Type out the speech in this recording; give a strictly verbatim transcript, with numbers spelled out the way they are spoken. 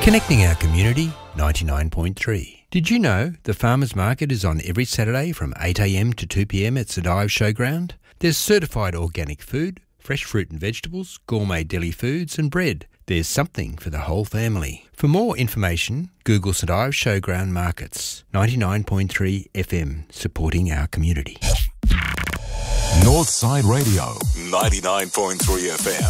Connecting our community, ninety-nine point three. Did you know the Farmers Market is on every Saturday from eight a m to two p m at St Ives Showground? There's certified organic food, fresh fruit and vegetables, gourmet deli foods and bread. There's something for the whole family. For more information, Google St Ives Showground Markets. ninety-nine point three F M, supporting our community. Northside Radio, ninety-nine point three F M.